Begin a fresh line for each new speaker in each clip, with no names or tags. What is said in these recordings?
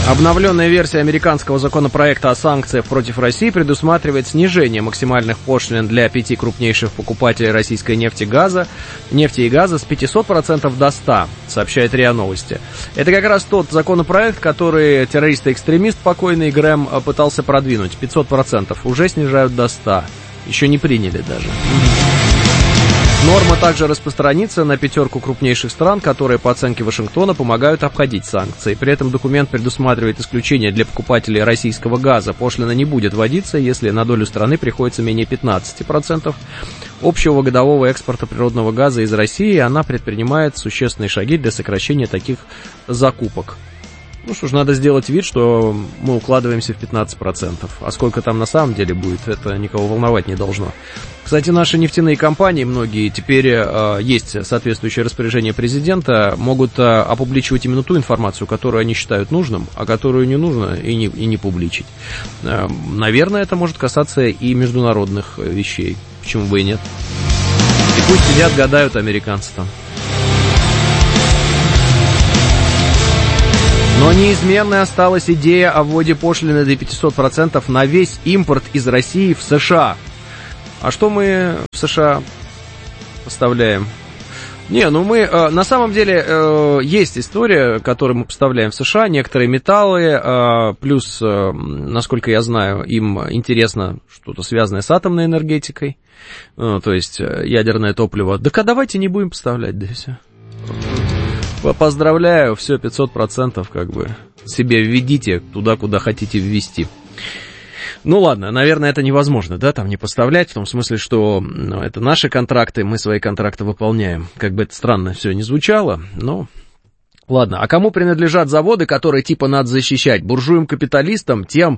Обновленная версия американского законопроекта о санкциях против России предусматривает снижение максимальных пошлин для 5 крупнейших покупателей российской нефти и газа с 500% до 100%, сообщает РИА Новости. Это как раз тот законопроект, который террорист-экстремист покойный Грэм пытался продвинуть. 500% уже снижают до 100%. Еще не приняли даже. Норма также распространится на 5 крупнейших стран, которые, по оценке Вашингтона, помогают обходить санкции. При этом документ предусматривает исключение для покупателей российского газа. Пошлина не будет вводиться, если на долю страны приходится менее 15% общего годового экспорта природного газа из России, и она предпринимает существенные шаги для сокращения таких закупок. Ну что ж, надо сделать вид, что мы укладываемся в 15%. А сколько там на самом деле будет, это никого волновать не должно. Кстати, наши нефтяные компании, многие, теперь есть соответствующее распоряжение президента, могут опубличивать именно ту информацию, которую они считают нужным, а которую не нужно и не публичить. Наверное, это может касаться и международных вещей. Почему бы и нет? И пусть сидят, гадают американцы там. Но неизменной осталась идея о вводе пошлины до 500% на весь импорт из России в США. А что мы в США поставляем? Не, ну мы, на самом деле, есть история, которую мы поставляем в США, некоторые металлы, плюс, насколько я знаю, им интересно что-то связанное с атомной энергетикой, то есть ядерное топливо. Так давайте не будем поставлять, да и все. Поздравляю, все, 500% как бы себе введите туда, куда хотите ввести. Ну ладно, наверное, это невозможно, да, там не поставлять, в том смысле, что это наши контракты, мы свои контракты выполняем. Как бы это странно все не звучало, но... Ладно, а кому принадлежат заводы, которые типа надо защищать? Буржуям-капиталистам, те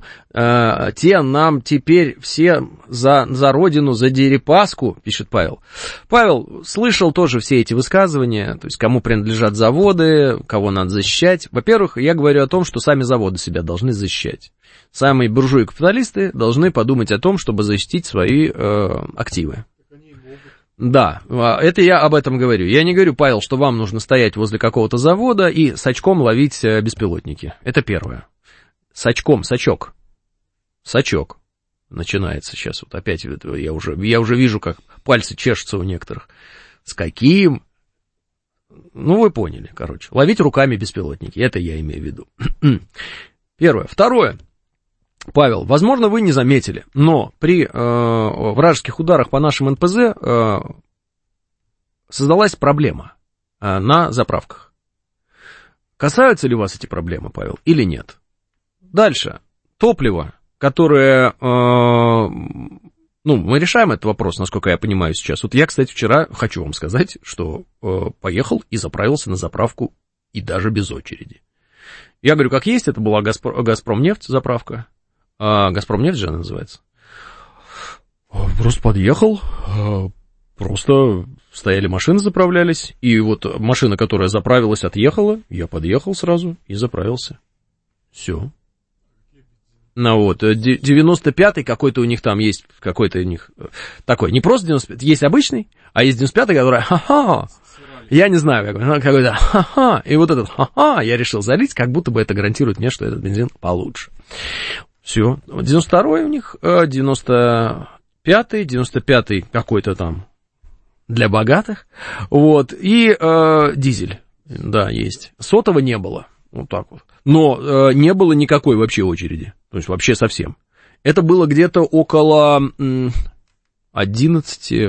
нам теперь все за родину, за Дерипаску, пишет Павел. Павел слышал тоже все эти высказывания, то есть кому принадлежат заводы, кого надо защищать. Во-первых, я говорю о том, что сами заводы себя должны защищать. Самые буржуи-капиталисты должны подумать о том, чтобы защитить свои активы. Да, это я об этом говорю. Я не говорю, Павел, что вам нужно стоять возле какого-то завода и с очком ловить беспилотники. Это первое. С очком, сачок. Сачок. Начинается сейчас. Вот опять я уже вижу, как пальцы чешутся у некоторых. С каким? Ну, вы поняли, короче. Ловить руками беспилотники. Это я имею в виду. Первое. Второе. Павел, возможно, вы не заметили, но при вражеских ударах по нашим НПЗ создалась проблема на заправках. Касаются ли вас эти проблемы, Павел, или нет? Дальше. Топливо, которое... мы решаем этот вопрос, насколько я понимаю сейчас. Вот я, кстати, вчера хочу вам сказать, что поехал и заправился на заправку, и даже без очереди. Я говорю, как есть, это была Газпромнефть заправка. Газпромнефть же она называется. Просто подъехал, просто стояли машины, заправлялись, и вот машина, которая заправилась, отъехала, я подъехал сразу и заправился. Все. Ну вот, 95-й какой-то у них там есть, какой-то у них такой, не просто 95-й, есть обычный, а есть 95-й, который, ха-ха, я не знаю, какой-то, ха-ха, и вот этот, ха-ха, я решил залить, как будто бы это гарантирует мне, что этот бензин получше. Все, 92-й у них, 95-й какой-то там для богатых, вот, и дизель, да, есть. Сотого не было, вот так вот, но не было никакой вообще очереди, то есть вообще совсем. Это было где-то около 11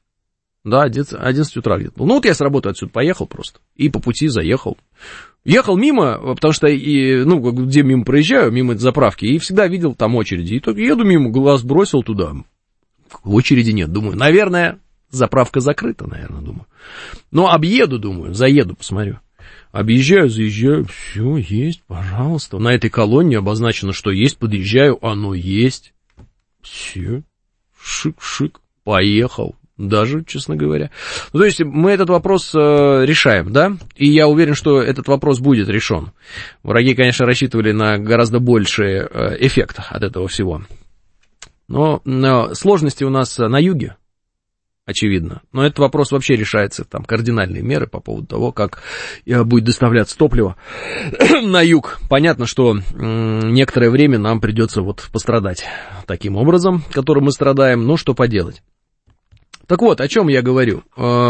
утра где-то. Ну вот я с работы отсюда поехал просто, и по пути заехал. Ехал мимо, потому что, где мимо проезжаю, мимо этой заправки, и всегда видел там очереди. И только еду мимо, глаз бросил туда. Очереди нет, думаю, наверное, заправка закрыта, наверное, думаю. Но объеду, думаю, заеду, посмотрю. Объезжаю, заезжаю, все, есть, пожалуйста. На этой колонне обозначено, что есть, подъезжаю, оно есть. Все, шик-шик, поехал. Даже, честно говоря. Ну, то есть, мы этот вопрос решаем, да? И я уверен, что этот вопрос будет решен. Враги, конечно, рассчитывали на гораздо больший эффект от этого всего. Но сложности у нас на юге. очевидно. Но этот вопрос вообще решается, там, кардинальные меры по поводу того, как будет доставляться топливо на юг. Понятно, что некоторое время нам придется вот пострадать таким образом, которым мы страдаем, но что поделать. Так вот, о чем я говорю.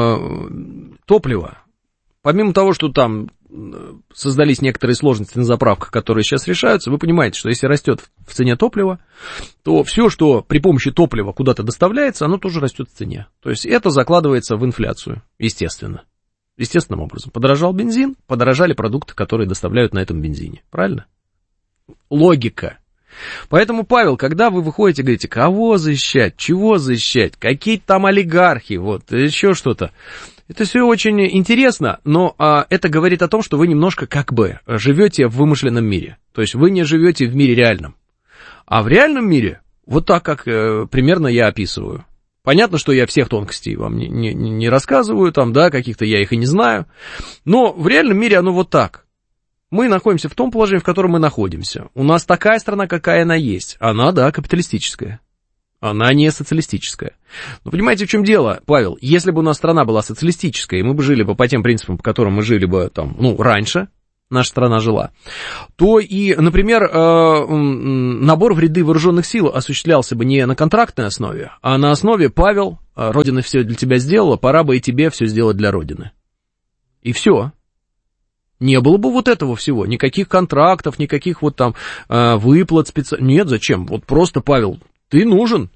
Топливо. Помимо того, что там создались некоторые сложности на заправках, которые сейчас решаются, вы понимаете, что если растет в цене топлива, то все, что при помощи топлива куда-то доставляется, оно тоже растет в цене. То есть это закладывается в инфляцию, естественно. Естественным образом. Подорожал бензин, подорожали продукты, которые доставляют на этом бензине. Правильно? Логика. Поэтому, Павел, когда вы выходите и говорите, кого защищать, чего защищать, какие-то там олигархи, вот, еще что-то, это все очень интересно, но это говорит о том, что вы немножко как бы живете в вымышленном мире. То есть вы не живете в мире реальном. А в реальном мире, вот так, как примерно я описываю. Понятно, что я всех тонкостей вам не рассказываю, там, да, каких-то я их и не знаю. Но в реальном мире оно вот так. Мы находимся в том положении, в котором мы находимся. У нас такая страна, какая она есть. Она, да, капиталистическая. Она не социалистическая. Но понимаете, в чем дело, Павел? Если бы у нас страна была социалистическая, и мы бы жили бы по тем принципам, по которым мы жили бы там, раньше, наша страна жила, то и, например, набор в ряды вооруженных сил осуществлялся бы не на контрактной основе, а на основе, Павел, Родина все для тебя сделала, пора бы и тебе все сделать для Родины. И все. Не было бы вот этого всего, никаких контрактов, никаких вот там выплат специальных. Нет, зачем? Вот просто, Павел, ты нужен,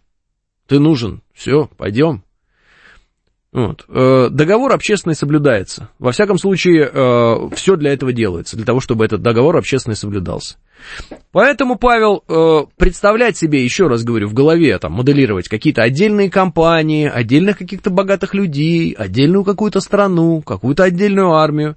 все, пойдем. Вот. Договор общественный соблюдается. Во всяком случае, все для этого делается, для того, чтобы этот договор общественный соблюдался. Поэтому, Павел, представлять себе, еще раз говорю, в голове, там, моделировать какие-то отдельные компании, отдельных каких-то богатых людей, отдельную какую-то страну, какую-то отдельную армию,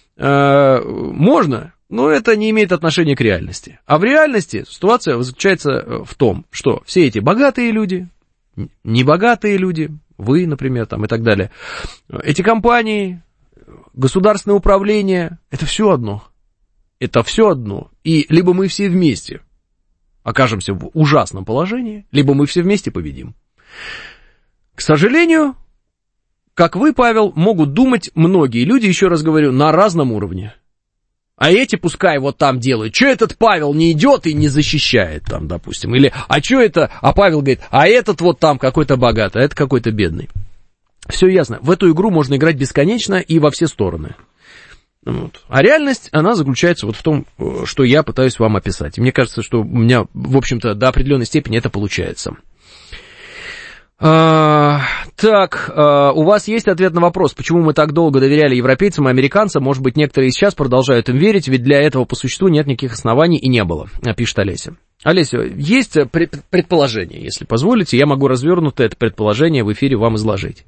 можно, но это не имеет отношения к реальности. А в реальности ситуация заключается в том, что все эти богатые люди, небогатые люди, вы, например, там и так далее, эти компании, государственное управление, это все одно. Это все одно. И либо мы все вместе окажемся в ужасном положении, либо мы все вместе победим. К сожалению, как вы, Павел, могут думать многие люди, еще раз говорю, на разном уровне. А эти пускай вот там делают. Что этот Павел не идет и не защищает там, допустим. Или, а что это? А Павел говорит, а этот вот там какой-то богатый, а это какой-то бедный. Все ясно. В эту игру можно играть бесконечно и во все стороны. Вот. А реальность, она заключается вот в том, что я пытаюсь вам описать. И мне кажется, что у меня, в общем-то, до определенной степени это получается. Так, у вас есть ответ на вопрос, почему мы так долго доверяли европейцам и американцам, может быть, некоторые сейчас продолжают им верить, ведь для этого по существу нет никаких оснований и не было, пишет Олеся. Олеся, есть предположение, если позволите, я могу развернуто это предположение в эфире вам изложить.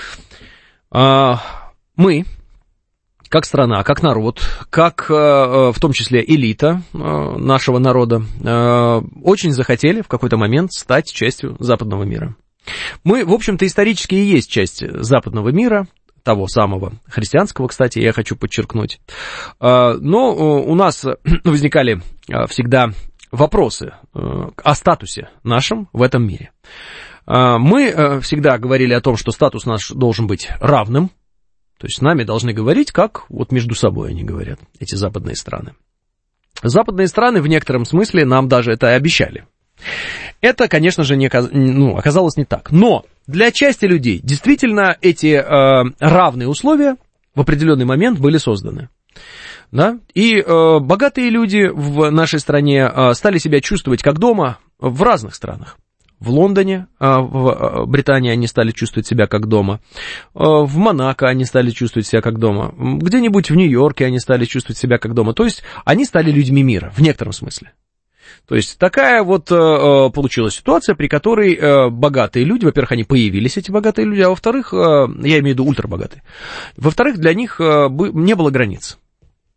Мы, как страна, как народ, как в том числе элита нашего народа, очень захотели в какой-то момент стать частью западного мира. Мы, в общем-то, исторически и есть часть западного мира, того самого христианского, кстати, я хочу подчеркнуть. Но у нас возникали всегда вопросы о статусе нашем в этом мире. Мы всегда говорили о том, что статус наш должен быть равным, то есть с нами должны говорить, как вот между собой они говорят, эти западные страны. Западные страны в некотором смысле нам даже это обещали. Это, конечно же, оказалось не так. Но для части людей действительно эти равные условия в определенный момент были созданы. Да? И богатые люди в нашей стране стали себя чувствовать как дома в разных странах. В Лондоне, в Британии они стали чувствовать себя как дома. В Монако они стали чувствовать себя как дома. Где-нибудь в Нью-Йорке они стали чувствовать себя как дома. То есть они стали людьми мира в некотором смысле. То есть такая вот получилась ситуация, при которой богатые люди, во-первых, они появились, эти богатые люди, а во-вторых, я имею в виду ультрабогатые, во-вторых, для них не было границ.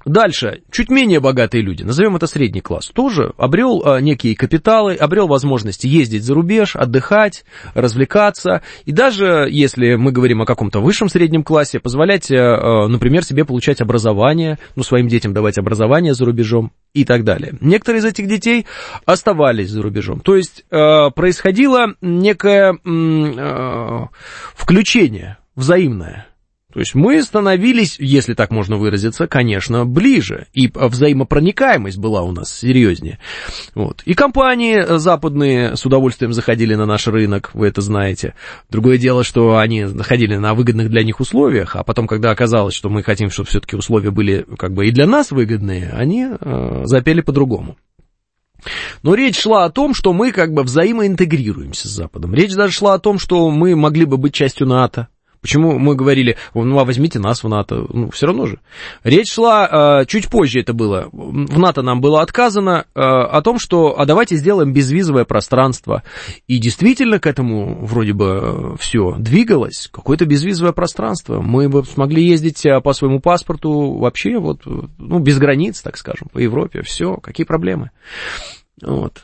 Дальше, чуть менее богатые люди, назовем это средний класс, тоже обрел некие капиталы, обрел возможности ездить за рубеж, отдыхать, развлекаться, и даже если мы говорим о каком-то высшем среднем классе, позволять, например, себе получать образование, своим детям давать образование за рубежом и так далее. Некоторые из этих детей оставались за рубежом, то есть происходило некое включение взаимное. То есть мы становились, если так можно выразиться, конечно, ближе, и взаимопроникаемость была у нас серьезнее. Вот. И компании западные с удовольствием заходили на наш рынок, вы это знаете. Другое дело, что они заходили на выгодных для них условиях, а потом, когда оказалось, что мы хотим, чтобы все-таки условия были как бы и для нас выгодные, они запели по-другому. Но речь шла о том, что мы как бы взаимоинтегрируемся с Западом. Речь даже шла о том, что мы могли бы быть частью НАТО. Почему мы говорили, а возьмите нас в НАТО, все равно же. Речь шла, чуть позже это было, в НАТО нам было отказано, о том, что, давайте сделаем безвизовое пространство. И действительно к этому вроде бы все двигалось, какое-то безвизовое пространство. Мы бы смогли ездить по своему паспорту вообще без границ, так скажем, по Европе, все, какие проблемы. Вот.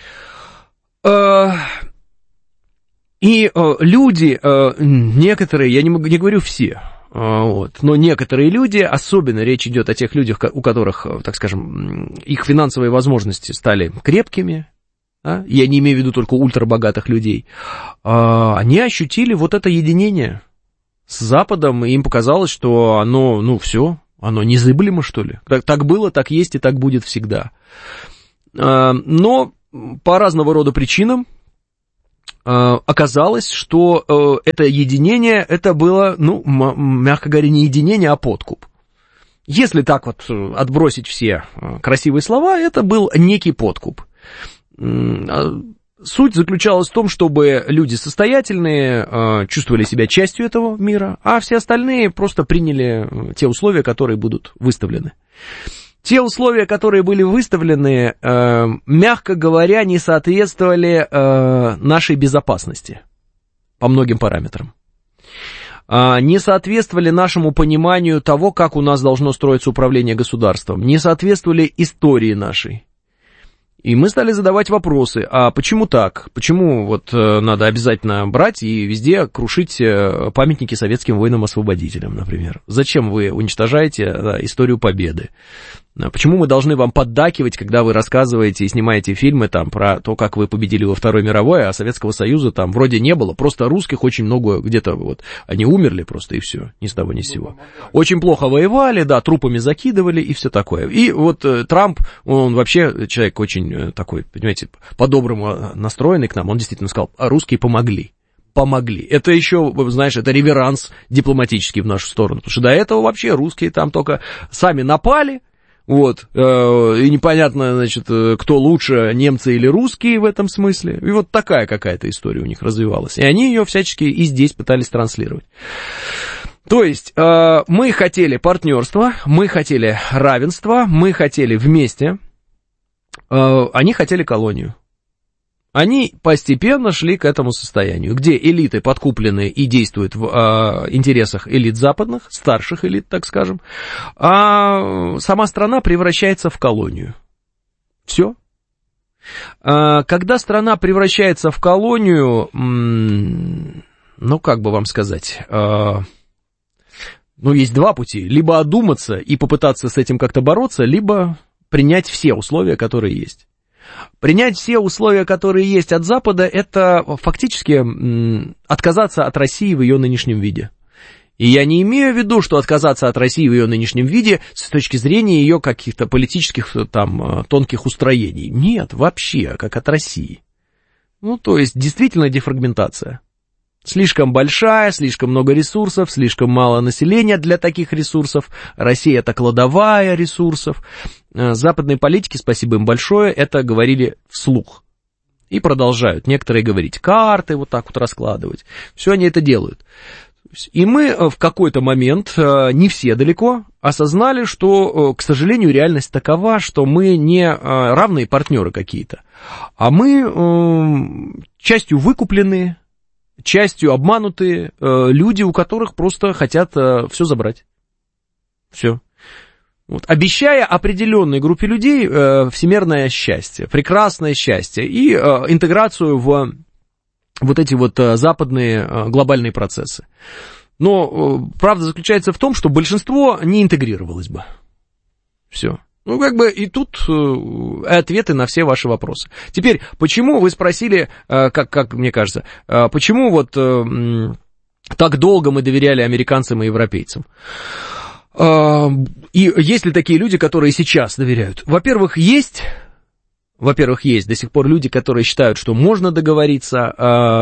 И люди, некоторые, я не говорю все, но некоторые люди, особенно речь идет о тех людях, у которых, так скажем, их финансовые возможности стали крепкими, я не имею в виду только ультрабогатых людей, они ощутили вот это единение с Западом, и им показалось, что оно, все, оно незыблемо, что ли. Так было, так есть и так будет всегда. Но по разного рода причинам оказалось, что это единение, это было, мягко говоря, не единение, а подкуп. Если так вот отбросить все красивые слова, это был некий подкуп. Суть заключалась в том, чтобы люди состоятельные чувствовали себя частью этого мира, а все остальные просто приняли те условия, которые будут выставлены. Те условия, которые были выставлены, мягко говоря, не соответствовали нашей безопасности по многим параметрам. Не соответствовали нашему пониманию того, как у нас должно строиться управление государством, не соответствовали истории нашей. И мы стали задавать вопросы, а почему так? Почему надо обязательно брать и везде крушить памятники советским воинам-освободителям, например? Зачем вы уничтожаете историю победы? Почему мы должны вам поддакивать, когда вы рассказываете и снимаете фильмы про то, как вы победили во Второй мировой, а Советского Союза там вроде не было, просто русских очень много где-то они умерли просто и все, ни с того ни с сего. Очень плохо воевали, трупами закидывали и все такое. И Трамп, он вообще человек очень такой, понимаете, по-доброму настроенный к нам, он действительно сказал, русские помогли. Это еще, знаешь, это реверанс дипломатический в нашу сторону, потому что до этого вообще русские там только сами напали, и непонятно, значит, кто лучше, немцы или русские в этом смысле. И такая какая-то история у них развивалась. И они ее всячески и здесь пытались транслировать. То есть, мы хотели партнерства, мы хотели равенства, мы хотели вместе, они хотели колонию. Они постепенно шли к этому состоянию, где элиты подкуплены и действуют в интересах элит западных, старших элит, так скажем, а сама страна превращается в колонию. Все. Когда страна превращается в колонию, как бы вам сказать, есть два пути. Либо одуматься и попытаться с этим как-то бороться, либо принять все условия, которые есть. Принять все условия, которые есть от Запада, это фактически отказаться от России в ее нынешнем виде. И я не имею в виду, что отказаться от России в ее нынешнем виде с точки зрения ее каких-то политических тонких устроений. Нет, вообще, как от России. То есть, действительно дефрагментация. Слишком большая, слишком много ресурсов, слишком мало населения для таких ресурсов. Россия — это кладовая ресурсов. Западные политики, спасибо им большое, это говорили вслух. И продолжают некоторые говорить, карты раскладывать. Все они это делают. И мы в какой-то момент, не все далеко, осознали, что, к сожалению, реальность такова, что мы не равные партнеры какие-то, а мы частью выкупленные, частью обманутые люди, у которых просто хотят все забрать. Все. Вот, обещая определенной группе людей всемирное счастье, прекрасное счастье и интеграцию в вот эти вот западные глобальные процессы. Но правда заключается в том, что большинство не интегрировалось бы. Все. Ну, как бы и тут ответы на все ваши вопросы. Теперь, почему вы спросили, как мне кажется, почему вот так долго мы доверяли американцам и европейцам? И есть ли такие люди, которые сейчас доверяют? Во-первых, есть до сих пор люди, которые считают, что можно договориться,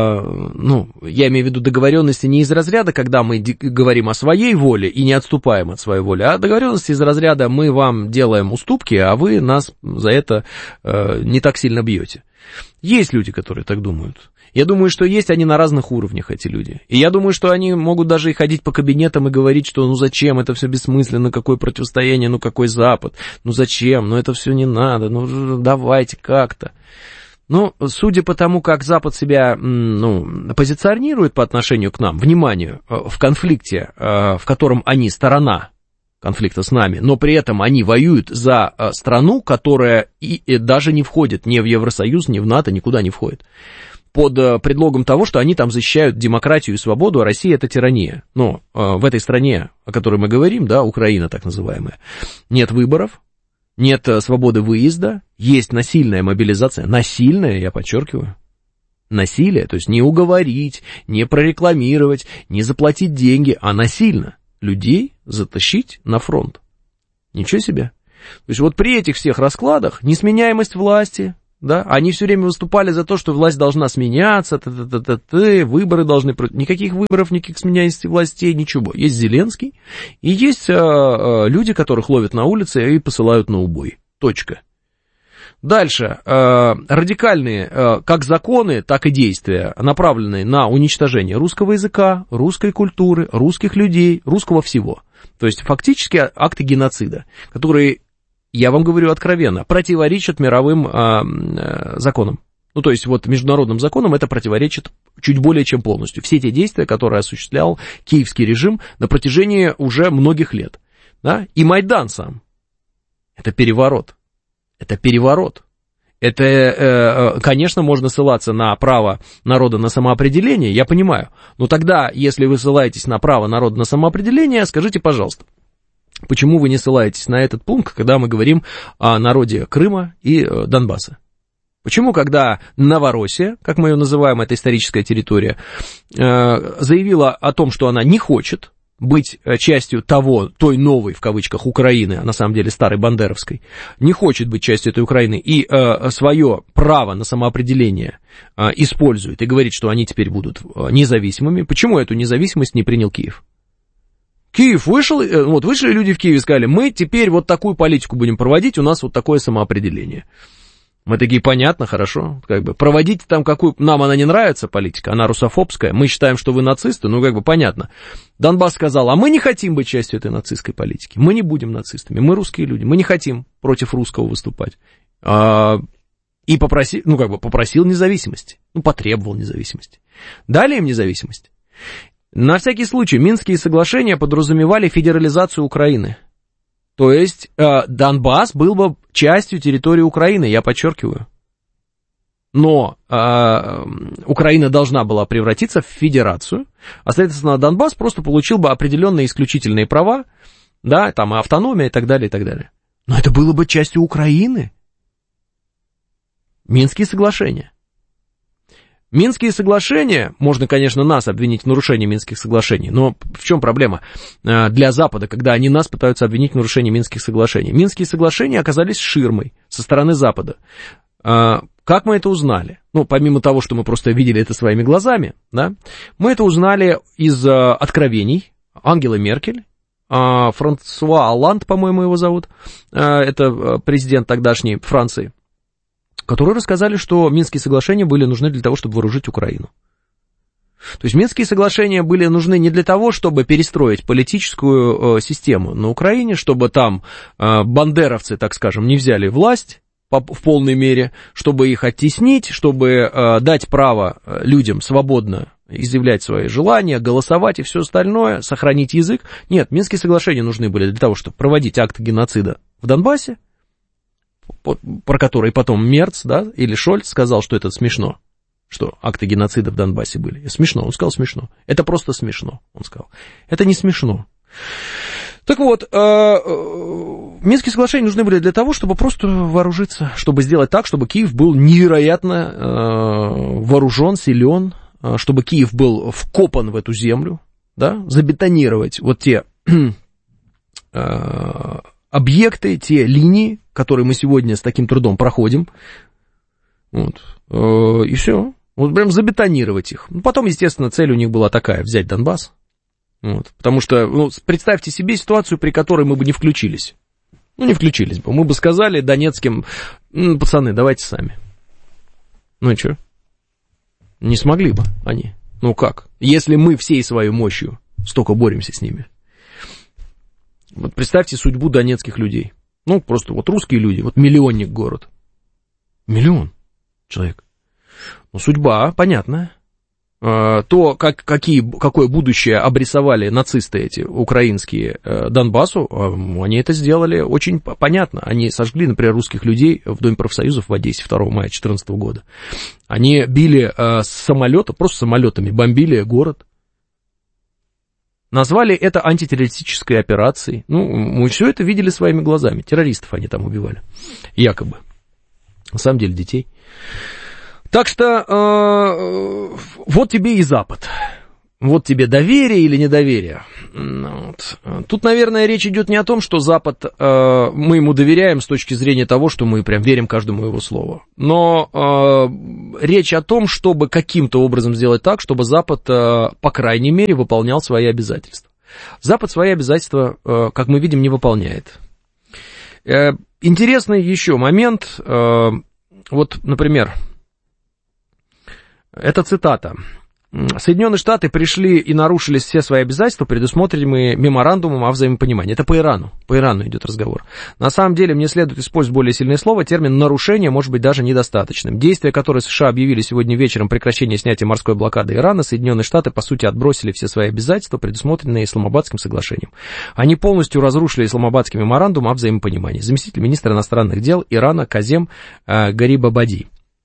я имею в виду договоренности не из разряда, когда мы говорим о своей воле и не отступаем от своей воли, а договоренности из разряда мы вам делаем уступки, а вы нас за это не так сильно бьете. Есть люди, которые так думают. Я думаю, что есть они на разных уровнях, эти люди. И я думаю, что они могут даже и ходить по кабинетам и говорить, что ну зачем, это все бессмысленно, какое противостояние, ну какой Запад, ну зачем, ну это все не надо, ну давайте как-то. Но судя по тому, как Запад себя позиционирует по отношению к нам, вниманию, в конфликте, в котором они сторона конфликта с нами, но при этом они воюют за страну, которая и даже не входит ни в Евросоюз, ни в НАТО, никуда не входит. Под предлогом того, что они там защищают демократию и свободу, а Россия — это тирания. Но в этой стране, о которой мы говорим, да, Украина так называемая, нет выборов, нет свободы выезда, есть насильная мобилизация, насильная, я подчеркиваю, насилие, то есть не уговорить, не прорекламировать, не заплатить деньги, а насильно людей затащить на фронт. Ничего себе. То есть вот при этих всех раскладах несменяемость власти, да, они все время выступали за то, что власть должна сменяться, выборы должны... Никаких выборов, никаких сменяемости властей, ничего. Есть Зеленский, и есть люди, которых ловят на улице и посылают на убой. Точка. Дальше. Радикальные как законы, так и действия, направленные на уничтожение русского языка, русской культуры, русских людей, русского всего. То есть фактически акты геноцида, которые... Я вам говорю откровенно, противоречат мировым законам. Ну, то есть, вот международным законам это противоречит чуть более чем полностью. Все те действия, которые осуществлял киевский режим на протяжении уже многих лет. Да? И Майдан сам. Это переворот. Это переворот. Это, конечно, можно ссылаться на право народа на самоопределение, я понимаю. Но тогда, если вы ссылаетесь на право народа на самоопределение, скажите, пожалуйста, почему вы не ссылаетесь на этот пункт, когда мы говорим о народе Крыма и Донбасса? Почему, когда Новороссия, как мы ее называем, это историческая территория, заявила о том, что она не хочет быть частью той новой, в кавычках, Украины, а на самом деле старой бандеровской, не хочет быть частью этой Украины и свое право на самоопределение использует и говорит, что они теперь будут независимыми, почему эту независимость не принял Киев? Киев вышли люди в Киеве и сказали, мы теперь вот такую политику будем проводить, у нас вот такое самоопределение. Мы такие, понятно, хорошо, как бы, проводите там какую, нам она не нравится, политика, она русофобская, мы считаем, что вы нацисты, ну, как бы, понятно. Донбасс сказал, а мы не хотим быть частью этой нацистской политики, мы не будем нацистами, мы русские люди, мы не хотим против русского выступать. И попросил независимости, потребовал независимости. Дали им независимость. На всякий случай, Минские соглашения подразумевали федерализацию Украины. То есть, Донбасс был бы частью территории Украины, я подчеркиваю. Но Украина должна была превратиться в федерацию, а, следовательно, Донбасс просто получил бы определенные исключительные права, да, там автономия и так далее, и так далее. Но это было бы частью Украины. Минские соглашения. Минские соглашения, можно, конечно, нас обвинить в нарушении Минских соглашений, но в чем проблема для Запада, когда они нас пытаются обвинить в нарушении Минских соглашений? Минские соглашения оказались ширмой со стороны Запада. Как мы это узнали? Помимо того, что мы просто видели это своими глазами, да, мы это узнали из откровений Ангелы Меркель, Франсуа Олланд, по-моему, его зовут, это президент тогдашней Франции, которые рассказали, что Минские соглашения были нужны для того, чтобы вооружить Украину. То есть Минские соглашения были нужны не для того, чтобы перестроить политическую систему на Украине, чтобы там бандеровцы, так скажем, не взяли власть в полной мере, чтобы их оттеснить, чтобы дать право людям свободно изъявлять свои желания, голосовать и все остальное, сохранить язык. Нет, Минские соглашения нужны были для того, чтобы проводить акты геноцида в Донбассе, про который потом Мерц, да, или Шольц сказал, что это смешно, что акты геноцида в Донбассе были. Смешно, он сказал смешно. Это просто смешно, он сказал. Это не смешно. Так вот, Минские соглашения нужны были для того, чтобы просто вооружиться, чтобы сделать так, чтобы Киев был невероятно вооружен, силен, чтобы Киев был вкопан в эту землю, да, забетонировать вот те объекты, те линии, которые мы сегодня с таким трудом проходим, вот, и все, вот прям забетонировать их. Ну, потом, естественно, цель у них была такая, взять Донбасс, вот, потому что, ну, представьте себе ситуацию, при которой мы бы не включились. Ну, не включились бы, мы бы сказали донецким, пацаны, давайте сами. Ну и что? Не смогли бы они. Ну как? Если мы всей своей мощью столько боремся с ними. Вот представьте судьбу донецких людей. Ну, просто вот русские люди, вот миллионник город. Миллион человек. Ну, судьба понятная. То, какое будущее обрисовали нацисты эти украинские Донбассу, они это сделали очень понятно. Они сожгли, например, русских людей в Доме профсоюзов в Одессе 2 мая 2014 года. Они били с самолета, просто самолетами бомбили город. Назвали это антитеррористической операцией. Ну, мы все это видели своими глазами. Террористов они там убивали. Якобы. На самом деле детей. Так что вот тебе и Запад. Вот тебе доверие или недоверие. Вот. Тут, наверное, речь идет не о том, что Запад, мы ему доверяем с точки зрения того, что мы прям верим каждому его слову. Но речь о том, чтобы каким-то образом сделать так, чтобы Запад, по крайней мере, выполнял свои обязательства. Запад свои обязательства, как мы видим, не выполняет. Интересный еще момент. Вот, например, это цитата. Соединенные Штаты пришли и нарушили все свои обязательства, предусмотренные меморандумом о взаимопонимании. Это по Ирану. По Ирану идет разговор. На самом деле, мне следует использовать более сильное слово. Термин «нарушение» может быть даже недостаточным. Действия, которые США объявили сегодня вечером прекращение снятия морской блокады Ирана, Соединенные Штаты, по сути, отбросили все свои обязательства, предусмотренные Исламабадским соглашением. Они полностью разрушили Исламабадский меморандум о взаимопонимании. Заместитель министра иностранных дел Ирана Казем Гарибабади.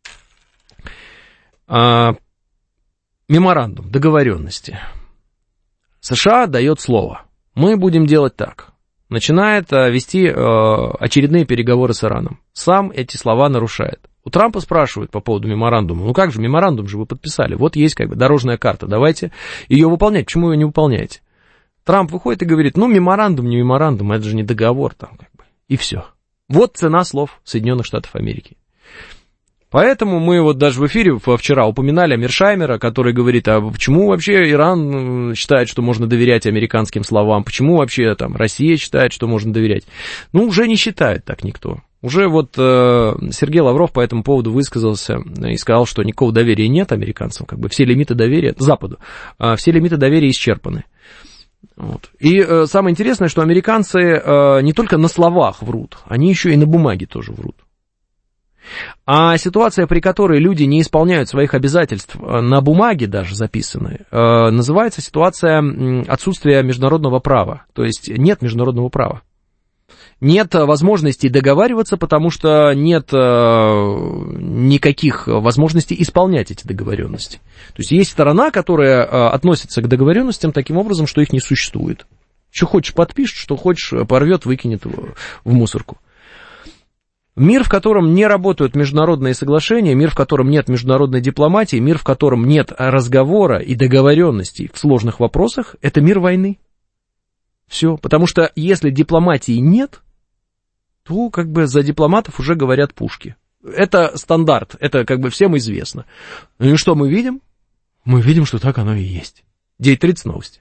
Меморандум, договоренности. США дает слово. Мы будем делать так. Начинает вести очередные переговоры с Ираном. Сам эти слова нарушает. У Трампа спрашивают по поводу меморандума. Ну как же, меморандум же вы подписали. Вот есть как бы дорожная карта. Давайте ее выполнять. Почему вы ее не выполняете? Трамп выходит и говорит, ну меморандум, не меморандум, это же не договор там как бы. И все. Вот цена слов Соединенных Штатов Америки. Поэтому мы вот даже в эфире вчера упоминали Мершаймера, который говорит, а почему вообще Иран считает, что можно доверять американским словам, почему вообще там Россия считает, что можно доверять. Ну, уже не считает так никто. Уже вот Сергей Лавров по этому поводу высказался и сказал, что никакого доверия нет американцам, как бы все лимиты доверия, Западу, все лимиты доверия исчерпаны. Вот. И самое интересное, что американцы не только на словах врут, они еще и на бумаге тоже врут. А ситуация, при которой люди не исполняют своих обязательств на бумаге даже записанные, называется ситуация отсутствия международного права. То есть нет международного права. Нет возможности договариваться, потому что нет никаких возможностей исполнять эти договоренности. То есть есть сторона, которая относится к договоренностям таким образом, что их не существует. Что хочешь подпишет, что хочешь порвет, выкинет в мусорку. Мир, в котором не работают международные соглашения, мир, в котором нет международной дипломатии, мир, в котором нет разговора и договоренностей в сложных вопросах, это мир войны. Все, потому что если дипломатии нет, то как бы за дипломатов уже говорят пушки. Это стандарт, это как бы всем известно. Ну и что мы видим? Мы видим, что так оно и есть. 9:30 новости.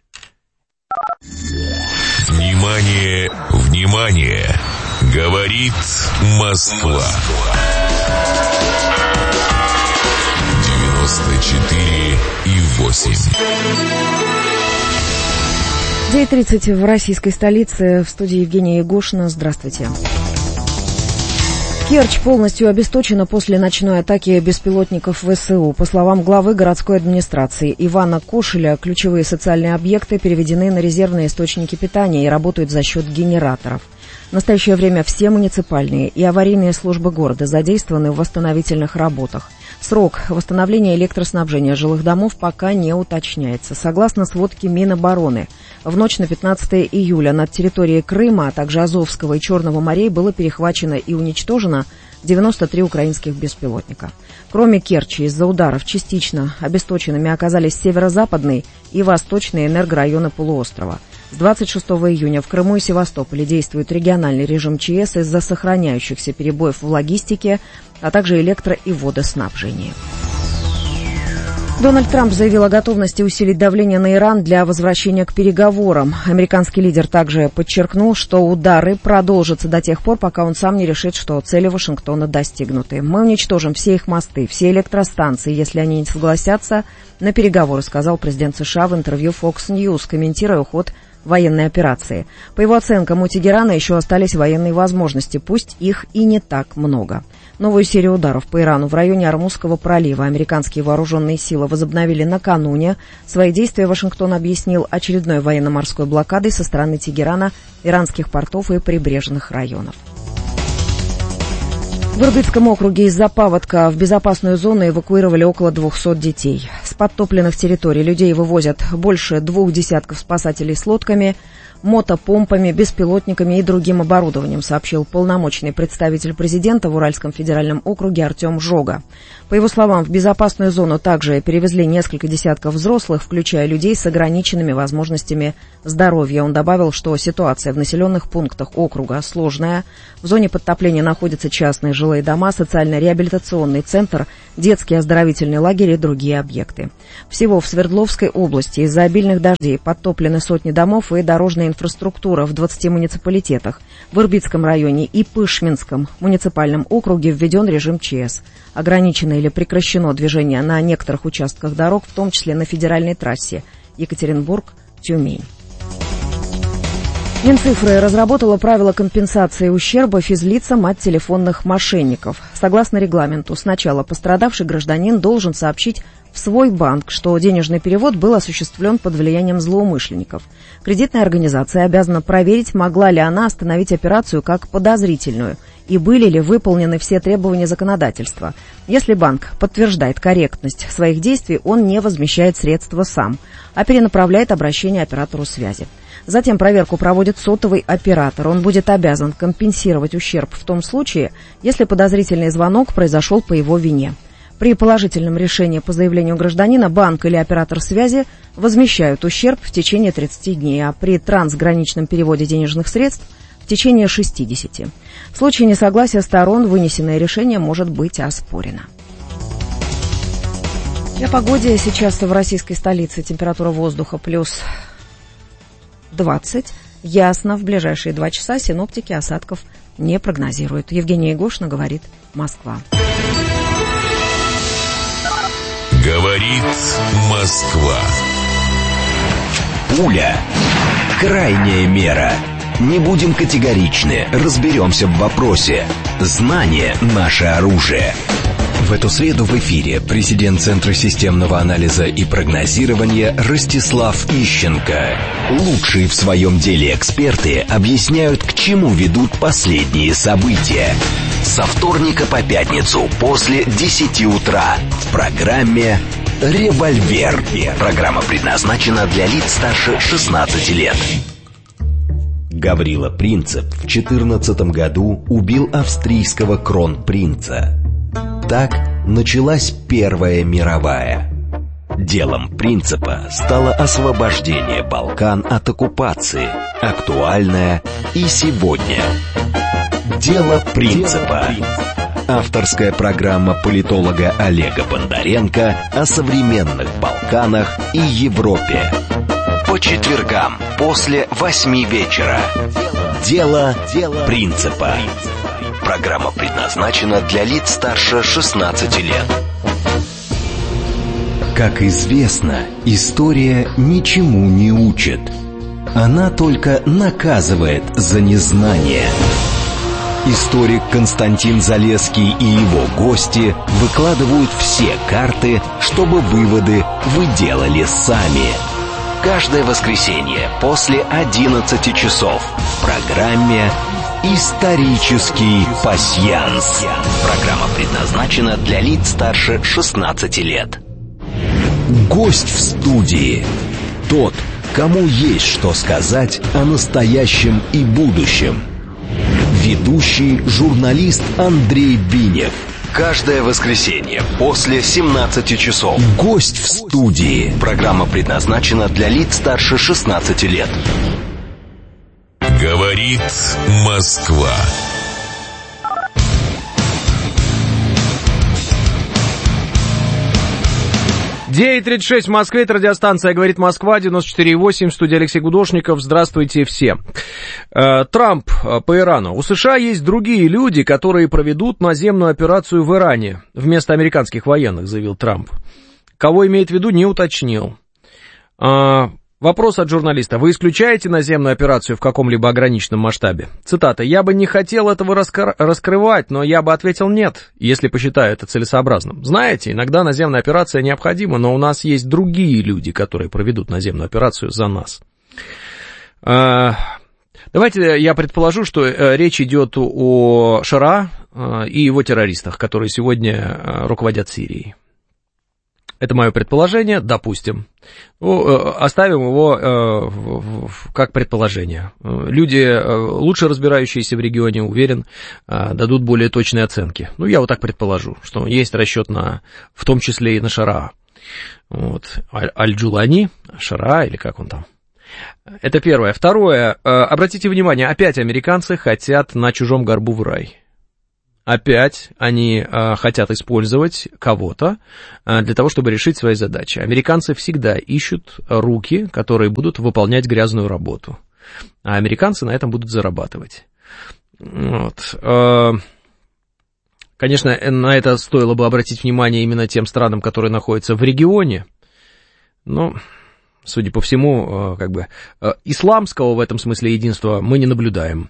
Внимание, внимание! Говорит Москва. 94,8.
9:30 в российской столице. В студии Евгения Егошина. Здравствуйте. Керчь полностью обесточена после ночной атаки беспилотников ВСУ. По словам главы городской администрации Ивана Кошеля, ключевые социальные объекты переведены на резервные источники питания и работают за счет генераторов. В настоящее время все муниципальные и аварийные службы города задействованы в восстановительных работах. Срок восстановления электроснабжения жилых домов пока не уточняется. Согласно сводке Минобороны, в ночь на 15 июля над территорией Крыма, а также Азовского и Черного морей было перехвачено и уничтожено 93 украинских беспилотника. Кроме Керчи, из-за ударов частично обесточенными оказались северо-западный и восточные энергорайоны полуострова. С 26 июня в Крыму и Севастополе действует региональный режим ЧС из-за сохраняющихся перебоев в логистике, а также электро- и водоснабжении. Дональд Трамп заявил о готовности усилить давление на Иран для возвращения к переговорам. Американский лидер также подчеркнул, что удары продолжатся до тех пор, пока он сам не решит, что цели Вашингтона достигнуты. «Мы уничтожим все их мосты, все электростанции, если они не согласятся на переговоры», сказал президент США в интервью Fox News, комментируя ход военной операции. По его оценкам, у Тегерана еще остались военные возможности, пусть их и не так много. Новую серию ударов по Ирану в районе Ормузского пролива американские вооруженные силы возобновили накануне. Свои действия Вашингтон объяснил очередной военно-морской блокадой со стороны Тегерана, иранских портов и прибрежных районов. В Ирбитском округе из-за паводка в безопасную зону эвакуировали около 200 детей. С подтопленных территорий людей вывозят больше 2 десятков спасателей с лодками, мотопомпами, беспилотниками и другим оборудованием, сообщил полномочный представитель президента в Уральском федеральном округе Артем Жога. По его словам, в безопасную зону также перевезли несколько десятков взрослых, включая людей с ограниченными возможностями здоровья. Он добавил, что ситуация в населенных пунктах округа сложная. В зоне подтопления находятся частные жилые дома, социально-реабилитационный центр, детский оздоровительный лагерь и другие объекты. Всего в Свердловской области из-за обильных дождей подтоплены сотни домов и дорожная инфраструктура в 20 муниципалитетах. В Ирбитском районе и Пышминском муниципальном округе введен режим ЧС. Ограничено или прекращено движение на некоторых участках дорог, в том числе на федеральной трассе Екатеринбург-Тюмень. Минцифры разработала правила компенсации ущерба физлицам от телефонных мошенников. Согласно регламенту, сначала пострадавший гражданин должен сообщить в свой банк, что денежный перевод был осуществлен под влиянием злоумышленников. Кредитная организация обязана проверить, могла ли она остановить операцию как подозрительную и были ли выполнены все требования законодательства. Если банк подтверждает корректность своих действий, он не возмещает средства сам, а перенаправляет обращение оператору связи. Затем проверку проводит сотовый оператор. Он будет обязан компенсировать ущерб в том случае, если подозрительный звонок произошел по его вине. При положительном решении по заявлению гражданина банк или оператор связи возмещают ущерб в течение 30 дней, а при трансграничном переводе денежных средств в течение 60. В случае несогласия сторон вынесенное решение может быть оспорено. О погоде. Сейчас в российской столице температура воздуха плюс 20. Ясно. В ближайшие 2 часа синоптики осадков не прогнозируют. Евгения Егошина, говорит Москва.
Говорит Москва.
Пуля. Крайняя мера. Не будем категоричны, разберемся в вопросе. Знание – наше оружие. В эту среду в эфире президент Центра системного анализа и прогнозирования Ростислав Ищенко. Лучшие в своем деле эксперты объясняют, к чему ведут последние события. Со вторника по пятницу после 10 утра в программе «Револьвер». Программа предназначена для лиц старше 16 лет. Гаврила Принцип в 14 году убил австрийского кронпринца. Так началась Первая мировая. Делом Принципа стало освобождение Балкан от оккупации, актуальное и сегодня. Дело Принципа. Авторская программа политолога Олега Бондаренко о современных Балканах и Европе. По четвергам после 8 вечера. Дело Принципа. Программа предназначена для лиц старше 16 лет. Как известно, история ничему не учит. Она только наказывает за незнание. Историк Константин Залесский и его гости выкладывают все карты, чтобы выводы вы делали сами. Каждое воскресенье после 11 часов в программе «Исторический пасьянс». Программа предназначена для лиц старше 16 лет. Гость в студии. Тот, кому есть что сказать о настоящем и будущем. Ведущий журналист Андрей Бинев. Каждое воскресенье после 17 часов. Гость в студии. Программа предназначена для лиц старше 16 лет.
Говорит Москва.
9:36 в Москве, это радиостанция «Говорит Москва», 94,8, студия Алексей Гудошников. Здравствуйте все. Трамп по Ирану. У США есть другие люди, которые проведут наземную операцию в Иране вместо американских военных, заявил Трамп. Кого имеет в виду, не уточнил. Вопрос от журналиста. Вы исключаете наземную операцию в каком-либо ограниченном масштабе? Цитата. «Я бы не хотел этого раскрывать, но я бы ответил нет, если посчитаю это целесообразным. Знаете, иногда наземная операция необходима, но у нас есть другие люди, которые проведут наземную операцию за нас». Давайте я предположу, что речь идет о Шара и его террористах, которые сегодня руководят Сирией. Это мое предположение, допустим. Оставим его как предположение. Люди, лучше разбирающиеся в регионе, уверен, дадут более точные оценки. Ну, я вот так предположу, что есть расчет в том числе и на Шара. Вот. Аль-Джулани, Шара, или как он там. Это первое. Второе. Обратите внимание, опять американцы хотят на чужом горбу в рай. Опять они хотят использовать кого-то для того, чтобы решить свои задачи. Американцы всегда ищут руки, которые будут выполнять грязную работу. А американцы на этом будут зарабатывать. Вот. Конечно, на это стоило бы обратить внимание именно тем странам, которые находятся в регионе. Но, судя по всему, исламского в этом смысле единства мы не наблюдаем.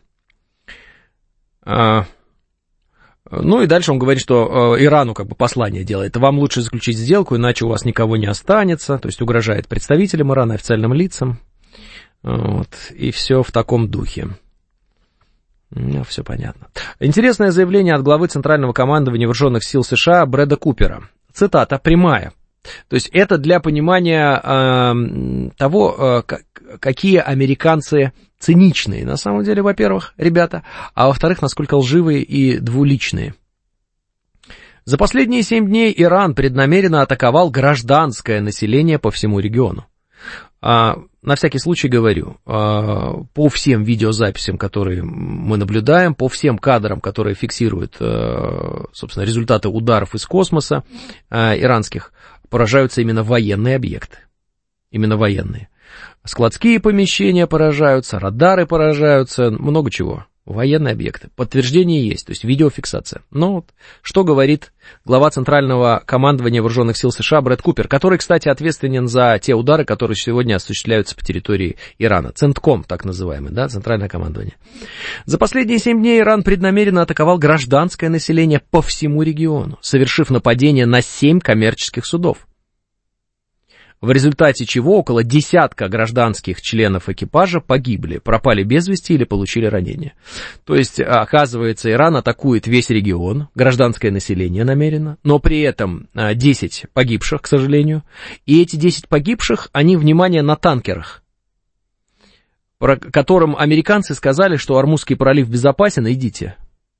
Ну и дальше он говорит, что Ирану послание делает. Вам лучше заключить сделку, иначе у вас никого не останется. То есть угрожает представителям Ирана, официальным лицам. Вот. И все в таком духе. Ну, все понятно. Интересное заявление от главы Центрального командования Вооруженных сил США Брэда Купера. Цитата прямая. То есть это для понимания того, какие американцы циничные, на самом деле, во-первых, ребята, а во-вторых, насколько лживые и двуличные. За последние 7 дней Иран преднамеренно атаковал гражданское население по всему региону. На всякий случай говорю, по всем видеозаписям, которые мы наблюдаем, по всем кадрам, которые фиксируют, собственно, результаты ударов из космоса иранских, поражаются именно военные объекты. Именно военные. Складские помещения поражаются, радары поражаются, много чего. Военные объекты. Подтверждение есть, то есть видеофиксация. Но вот, что говорит глава Центрального командования Вооруженных сил США Брэд Купер, который, кстати, ответственен за те удары, которые сегодня осуществляются по территории Ирана. Центком, так называемый, да, Центральное командование. За последние 7 дней Иран преднамеренно атаковал гражданское население по всему региону, совершив нападение на 7 коммерческих судов. В результате чего около десятка гражданских членов экипажа погибли, пропали без вести или получили ранения. То есть, оказывается, Иран атакует весь регион, гражданское население намеренно, но при этом 10 погибших, к сожалению, и эти 10 погибших, они, внимание, на танкерах, про которым американцы сказали, что Ормузский пролив безопасен, идите.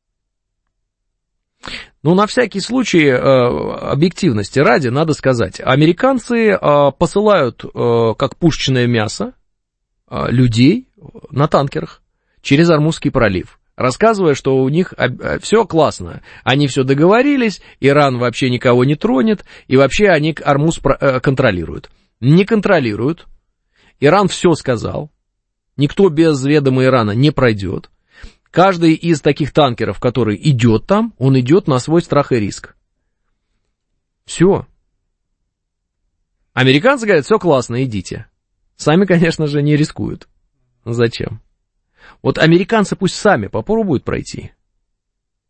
Ну, на всякий случай, объективности ради, надо сказать, американцы посылают, как пушечное мясо, людей на танкерах через Ормузский пролив, рассказывая, что у них все классно, они все договорились, Иран вообще никого не тронет, и вообще они Ормуз контролируют. Не контролируют, Иран все сказал, никто без ведома Ирана не пройдет. Каждый из таких танкеров, который идет там, он идет на свой страх и риск. Все. Американцы говорят, все классно, идите. Сами, конечно же, не рискуют. Зачем? Вот американцы пусть сами попробуют пройти.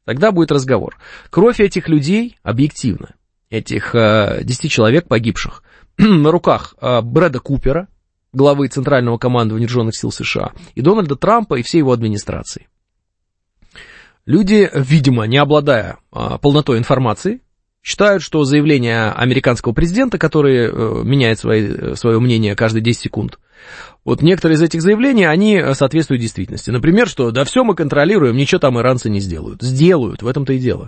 Тогда будет разговор. Кровь этих людей, объективно, этих 10 человек погибших, на руках Брэда Купера, главы Центрального командования Вооруженных сил США, и Дональда Трампа и всей его администрации. Люди, видимо, не обладая полнотой информации, считают, что заявление американского президента, который меняет свое мнение каждые 10 секунд, вот некоторые из этих заявлений, они соответствуют действительности. Например, что да все мы контролируем, ничего там иранцы не сделают. Сделают, в этом-то и дело.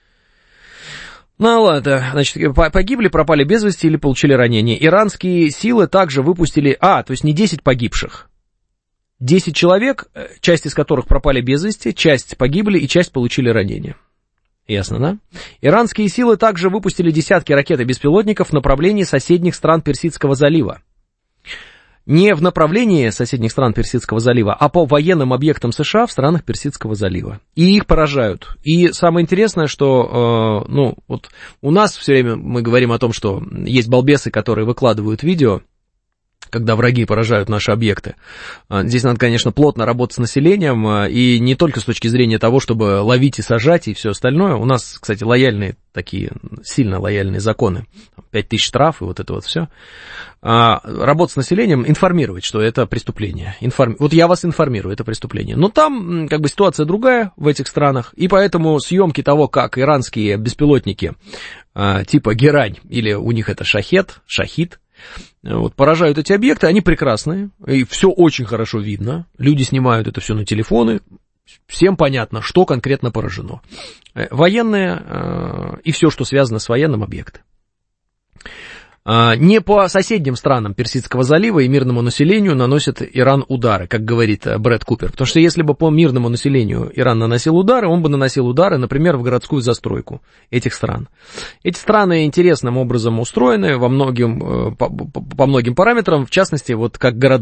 Ну ладно, значит, погибли, пропали без вести или получили ранения. Иранские силы также выпустили... то есть не 10 погибших. 10 человек, часть из которых пропали без вести, часть погибли и часть получили ранения. Ясно, да? Иранские силы также выпустили десятки ракет и беспилотников в направлении соседних стран Персидского залива. Не в направлении соседних стран Персидского залива, а по военным объектам США в странах Персидского залива. И их поражают. И самое интересное, что, вот у нас все время мы говорим о том, что есть балбесы, которые выкладывают видео, когда враги поражают наши объекты. Здесь надо, конечно, плотно работать с населением, и не только с точки зрения того, чтобы ловить и сажать, и все остальное. У нас, кстати, лояльные такие, сильно лояльные законы. 5000 штраф и вот это вот все. Работать с населением, информировать, что это преступление. Вот я вас информирую, это преступление. Но там, как бы, ситуация другая в этих странах, и поэтому съемки того, как иранские беспилотники типа Герань, или у них это Шахид, вот, поражают эти объекты, они прекрасные, и все очень хорошо видно, люди снимают это все на телефоны, всем понятно, что конкретно поражено. Военные и все, что связано с военным объектом. Не по соседним странам Персидского залива и мирному населению наносит Иран удары, как говорит Брэд Купер. Потому что если бы по мирному населению Иран наносил удары, он бы наносил удары, например, в городскую застройку этих стран. Эти страны интересным образом устроены по многим параметрам, в частности, вот как города.